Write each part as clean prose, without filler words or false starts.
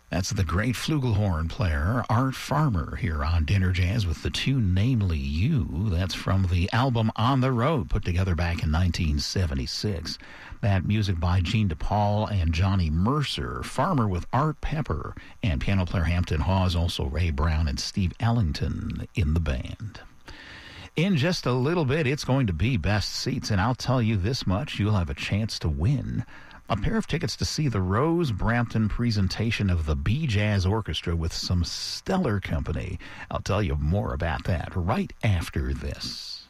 That's the great flugelhorn player Art Farmer here on Dinner Jazz with the tune Namely You. That's from the album On the Road, put together back in 1976. That music by Gene DePaul and Johnny Mercer. Farmer with Art Pepper and piano player Hampton Hawes, also Ray Brown and Steve Ellington in the band. In just a little bit, it's going to be Best Seats, and I'll tell you this much, you'll have a chance to win a pair of tickets to see the Rose Brampton presentation of the B-Jazz Orchestra with some stellar company. I'll tell you more about that right after this.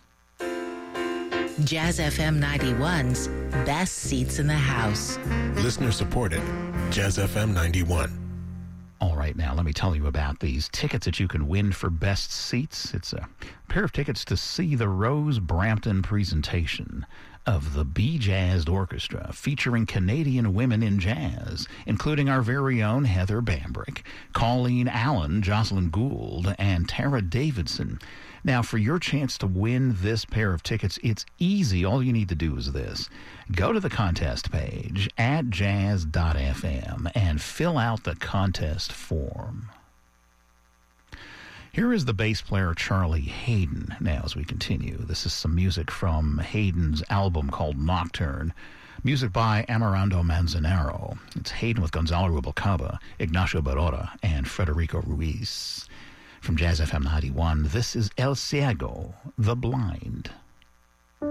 Jazz FM 91's Best Seats in the House. Listener supported. Jazz FM 91. All right, now let me tell you about these tickets that you can win for Best Seats. It's a pair of tickets to see the Rose Brampton presentation of the B-Jazz Orchestra, featuring Canadian women in jazz, including our very own Heather Bambrick, Colleen Allen, Jocelyn Gould, and Tara Davidson. Now, for your chance to win this pair of tickets, it's easy. All you need to do is this. Go to the contest page at jazz.fm and fill out the contest form. Here is the bass player Charlie Haden. Now, as we continue, this is some music from Haden's album called Nocturne. Music by Amarando Manzanero. It's Haden with Gonzalo Rubalcaba, Ignacio Barora, and Federico Ruiz. From Jazz FM 91, this is El Ciego, The Blind.